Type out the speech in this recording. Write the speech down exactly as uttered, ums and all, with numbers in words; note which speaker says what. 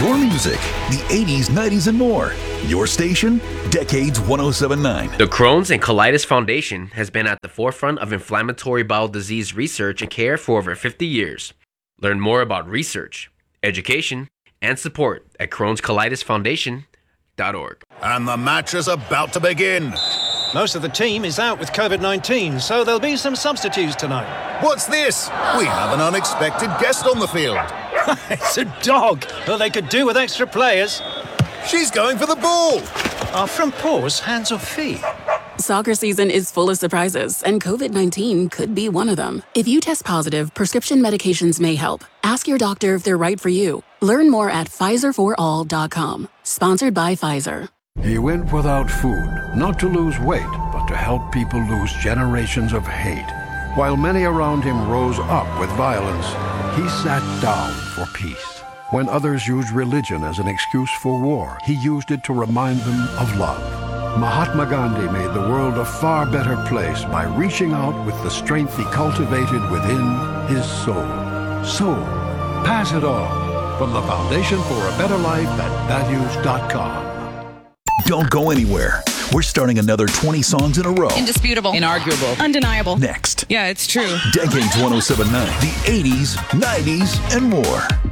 Speaker 1: Your music, the eighties, nineties, and more. Your station, Decades one oh seven point nine.
Speaker 2: The Crohn's and Colitis Foundation has been at the forefront of inflammatory bowel disease research and care for over fifty years. Learn more about research, education, and support at crohns colitis foundation dot org.
Speaker 3: And the match is about to begin.
Speaker 4: Most of the team is out with COVID nineteen, so there'll be some substitutes tonight.
Speaker 3: What's this? We have an unexpected guest on the field.
Speaker 4: It's a dog. Well, they could do with extra players.
Speaker 3: She's going for the ball.
Speaker 4: Are front paws hands or feet?
Speaker 5: Soccer season is full of surprises, and COVID nineteen could be one of them. If you test positive, prescription medications may help. Ask your doctor if they're right for you. Learn more at Pfizer for all dot com. Sponsored by Pfizer.
Speaker 6: He went without food, not to lose weight, but to help people lose generations of hate. While many around him rose up with violence, he sat down for peace. When others used religion as an excuse for war, he used it to remind them of love. Mahatma Gandhi made the world a far better place by reaching out with the strength he cultivated within his soul. So, pass it on from the Foundation for a Better Life at values dot com.
Speaker 1: Don't go anywhere. We're starting another twenty songs in a row.
Speaker 7: Indisputable.
Speaker 8: Inarguable.
Speaker 7: Undeniable.
Speaker 1: Next.
Speaker 8: Yeah, it's true.
Speaker 1: Decades one oh seven point nine. The eighties, nineties, and more.